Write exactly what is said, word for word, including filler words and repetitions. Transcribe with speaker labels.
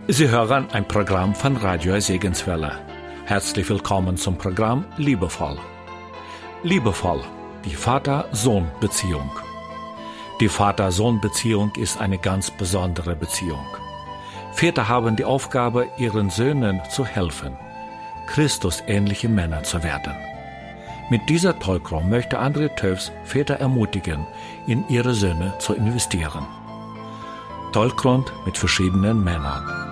Speaker 1: Sie hören ein Programm von Radio Segenswelle. Herzlich willkommen zum Programm Liebevoll. Liebevoll, die Vater-Sohn-Beziehung. Die Vater-Sohn-Beziehung ist eine ganz besondere Beziehung. Väter haben die Aufgabe, ihren Söhnen zu helfen, Christus-ähnliche Männer zu werden. Mit dieser Talkshow möchte André Töfs Väter ermutigen, in ihre Söhne zu investieren. Talkshow mit verschiedenen Männern.